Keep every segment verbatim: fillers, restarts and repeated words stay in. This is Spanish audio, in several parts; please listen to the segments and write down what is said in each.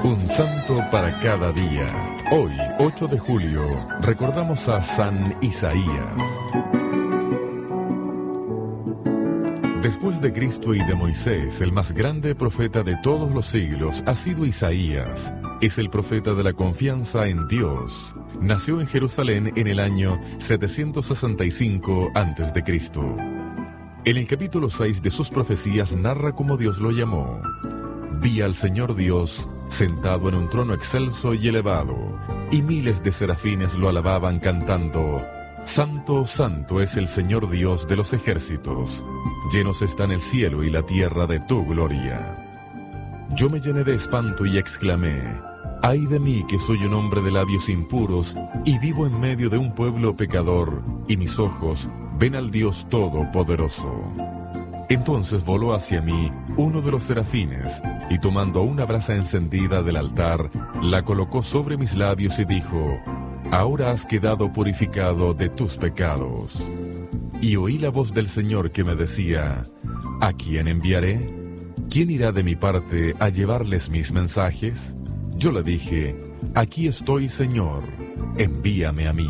Un santo para cada día. Hoy, ocho de julio, recordamos a San Isaías. Después de Cristo y de Moisés, el más grande profeta de todos los siglos ha sido Isaías. Es el profeta de la confianza en Dios. Nació en Jerusalén en el año setecientos sesenta y cinco antes de Cristo En el capítulo seis de sus profecías narra cómo Dios lo llamó. Vi al Señor Dios sentado en un trono excelso y elevado, y miles de serafines lo alababan cantando: Santo, santo es el Señor Dios de los ejércitos, llenos están el cielo y la tierra de tu gloria. Yo me llené de espanto y exclamé: ay de mí, que soy un hombre de labios impuros y vivo en medio de un pueblo pecador, y mis ojos ven al Dios Todopoderoso. Entonces voló hacia mí uno de los serafines, y tomando una brasa encendida del altar, la colocó sobre mis labios y dijo: ahora has quedado purificado de tus pecados. Y oí la voz del Señor que me decía: ¿a quién enviaré? ¿Quién irá de mi parte a llevarles mis mensajes? Yo le dije: aquí estoy, Señor, envíame a mí.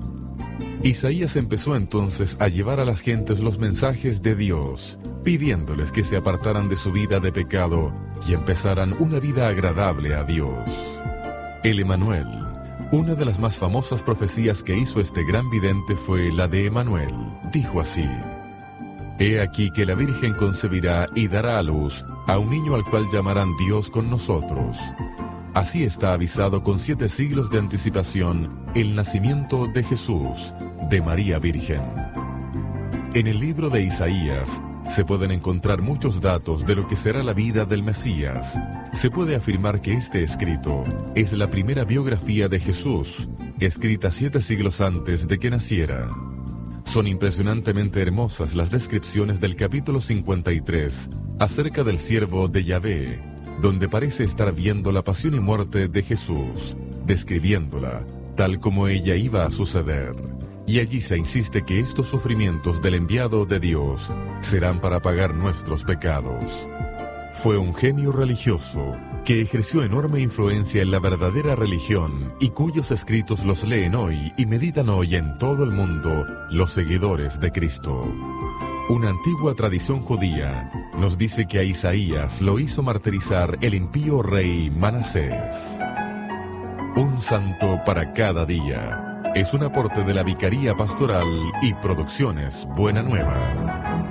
Isaías empezó entonces a llevar a las gentes los mensajes de Dios, pidiéndoles que se apartaran de su vida de pecado y empezaran una vida agradable a Dios. El Emanuel, una de las más famosas profecías que hizo este gran vidente fue la de Emanuel. Dijo así: he aquí que la Virgen concebirá y dará a luz a un niño al cual llamarán Dios con nosotros. Así está avisado con siete siglos de anticipación el nacimiento de Jesús, de María Virgen. En el libro de Isaías se pueden encontrar muchos datos de lo que será la vida del Mesías. Se puede afirmar que este escrito es la primera biografía de Jesús, escrita siete siglos antes de que naciera. Son impresionantemente hermosas las descripciones del capítulo cincuenta y tres acerca del siervo de Yahvé, donde parece estar viendo la pasión y muerte de Jesús, describiéndola tal como ella iba a suceder. Y allí se insiste que estos sufrimientos del enviado de Dios serán para pagar nuestros pecados. Fue un genio religioso que ejerció enorme influencia en la verdadera religión y cuyos escritos los leen hoy y meditan hoy en todo el mundo los seguidores de Cristo. Una antigua tradición judía nos dice que a Isaías lo hizo martirizar el impío rey Manasés. Un santo para cada día es un aporte de la Vicaría Pastoral y Producciones Buena Nueva.